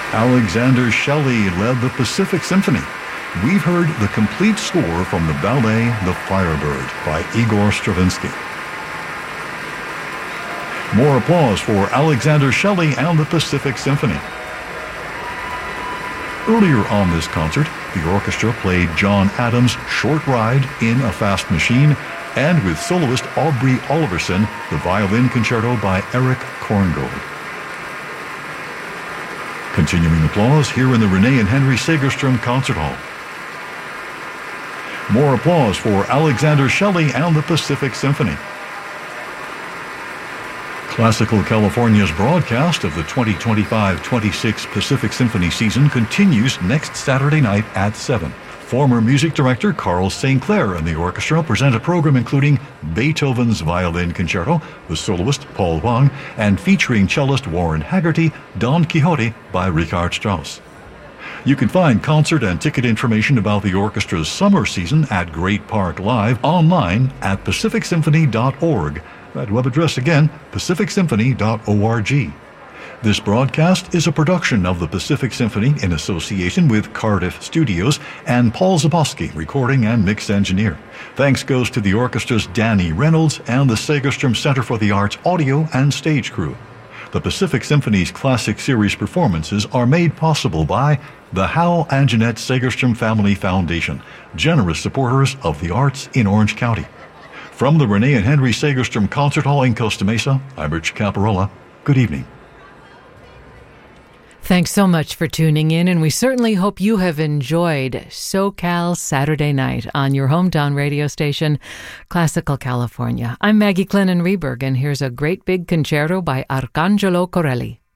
Alexander Shelley led the Pacific Symphony. We've heard the complete score from the ballet The Firebird by Igor Stravinsky. More applause for Alexander Shelley and the Pacific Symphony. Earlier on this concert, the orchestra played John Adams' Short Ride in a Fast Machine, and with soloist Aubrey Oliverson, the Violin Concerto by Eric Korngold. Continuing applause here in the Renee and Henry Segerstrom Concert Hall. More applause for Alexander Shelley and the Pacific Symphony. Classical California's broadcast of the 2025-26 Pacific Symphony season continues next Saturday night at 7. Former music director Carl St. Clair and the orchestra present a program including Beethoven's Violin Concerto, the soloist Paul Wang, and featuring cellist Warren Haggerty, Don Quixote by Richard Strauss. You can find concert and ticket information about the orchestra's summer season at Great Park Live online at pacificsymphony.org. That web address again, pacificsymphony.org. This broadcast is a production of the Pacific Symphony in association with Cardiff Studios and Paul Zabosky, recording and mix engineer. Thanks goes to the orchestra's Danny Reynolds and the Segerstrom Center for the Arts audio and stage crew. The Pacific Symphony's Classic Series performances are made possible by the Hal and Jeanette Segerstrom Family Foundation, generous supporters of the arts in Orange County. From the Renee and Henry Segerstrom Concert Hall in Costa Mesa, I'm Rich Caparola. Good evening. Thanks so much for tuning in, and we certainly hope you have enjoyed SoCal Saturday Night on your hometown radio station, Classical California. I'm Maggie Clennon Reberg, and here's a great big concerto by Arcangelo Corelli.